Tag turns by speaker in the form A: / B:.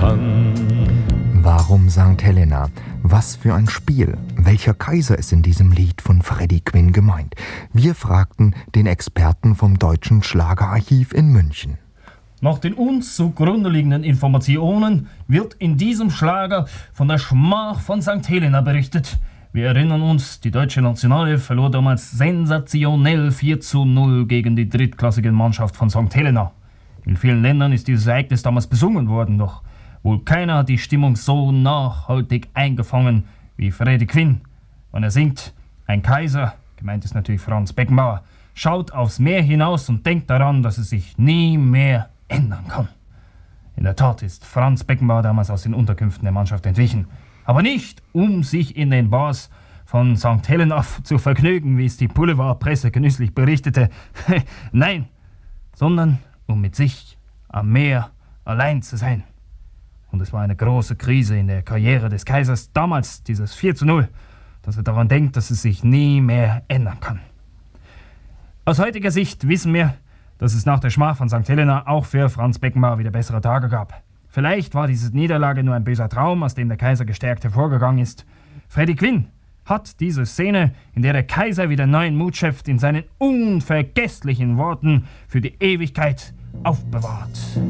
A: kann.
B: Warum St. Helena? Was für ein Spiel? Welcher Kaiser ist in diesem Lied von Freddie Quinn gemeint? Wir fragten den Experten vom Deutschen Schlagerarchiv in München.
C: Nach den uns zugrunde liegenden Informationen wird in diesem Schlager von der Schmach von St. Helena berichtet. Wir erinnern uns, die deutsche Nationalelf verlor damals sensationell 4:0 gegen die drittklassige Mannschaft von St. Helena. In vielen Ländern ist dieses Ereignis damals besungen worden, doch wohl keiner hat die Stimmung so nachhaltig eingefangen wie Freddie Quinn. Und er singt, ein Kaiser, gemeint ist natürlich Franz Beckenbauer, schaut aufs Meer hinaus und denkt daran, dass es sich nie mehr ändern kann. In der Tat ist Franz Beckenbauer damals aus den Unterkünften der Mannschaft entwichen. Aber nicht, um sich in den Bars von St. Helena zu vergnügen, wie es die Boulevardpresse genüsslich berichtete. Nein, sondern um mit sich am Meer allein zu sein. Und es war eine große Krise in der Karriere des Kaisers, damals dieses 4:0, dass er daran denkt, dass es sich nie mehr ändern kann. Aus heutiger Sicht wissen wir, dass es nach der Schmach von St. Helena auch für Franz Beckenbauer wieder bessere Tage gab. Vielleicht war diese Niederlage nur ein böser Traum, aus dem der Kaiser gestärkt hervorgegangen ist. Freddie Quinn hat diese Szene, in der der Kaiser wieder neuen Mut schöpft, in seinen unvergesslichen Worten für die Ewigkeit aufbewahrt.